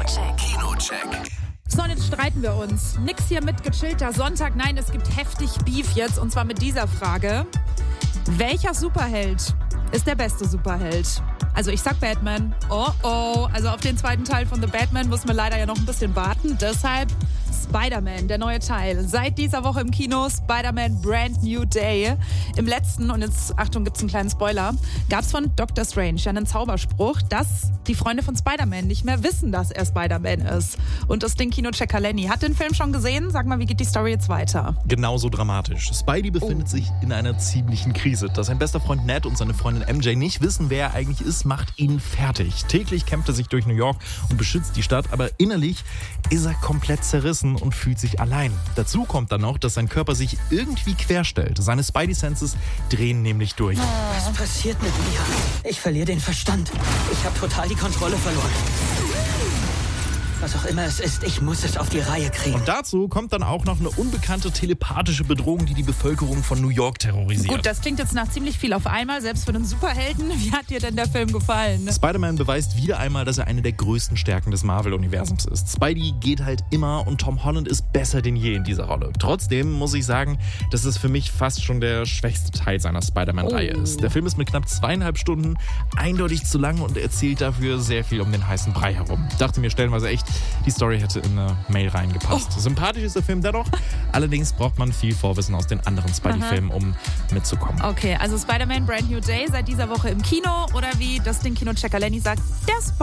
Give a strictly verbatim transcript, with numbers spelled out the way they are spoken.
Kinocheck. Kinocheck. So, und jetzt streiten wir uns. Nix hier mit gechillter Sonntag. Nein, es gibt heftig Beef jetzt. Und zwar mit dieser Frage. Welcher Superheld ist der beste Superheld? Also ich sag Batman. Oh oh. Also auf den zweiten Teil von The Batman muss man leider ja noch ein bisschen warten. Deshalb Spider-Man, der neue Teil. Seit dieser Woche im Kino Spider-Man Brand New Day. Im letzten, und jetzt, Achtung, gibt's einen kleinen Spoiler, gab's von Doctor Strange ja einen Zauberspruch, dass die Freunde von Spider-Man nicht mehr wissen, dass er Spider-Man ist. Und das Ding Kinochecker Lenny hat den Film schon gesehen. Sag mal, wie geht die Story jetzt weiter? Genauso dramatisch. Spidey befindet oh. sich in einer ziemlichen Krise. Dass sein bester Freund Ned und seine Freundin M J nicht wissen, wer er eigentlich ist, macht ihn fertig. Täglich kämpft er sich durch New York und beschützt die Stadt, aber innerlich ist er komplett zerrissen und fühlt sich allein. Dazu kommt dann noch, dass sein Körper sich irgendwie querstellt. Seine Spidey-Senses drehen nämlich durch. Was passiert mit mir? Ich verliere den Verstand. Ich habe total die Kontrolle verloren. Was auch immer es ist, ich muss es auf die Reihe kriegen. Und dazu kommt dann auch noch eine unbekannte telepathische Bedrohung, die die Bevölkerung von New York terrorisiert. Gut, das klingt jetzt nach ziemlich viel auf einmal, selbst für einen Superhelden. Wie hat dir denn der Film gefallen? Spider-Man beweist wieder einmal, dass er eine der größten Stärken des Marvel-Universums ist. Spidey geht halt immer und Tom Holland ist besser denn je in dieser Rolle. Trotzdem muss ich sagen, dass es für mich fast schon der schwächste Teil seiner Spider-Man-Reihe oh. ist. Der Film ist mit knapp zweieinhalb Stunden eindeutig zu lang und erzählt dafür sehr viel um den heißen Brei herum. Ich dachte mir stellenweise echt, die Story hätte in eine Mail reingepasst. Oh. Sympathisch ist der Film dennoch, allerdings braucht man viel Vorwissen aus den anderen Spidey-Filmen, um mitzukommen. Okay, also Spider-Man Brand New Day seit dieser Woche im Kino oder wie das Ding Kinochecker Lenny sagt, der Spider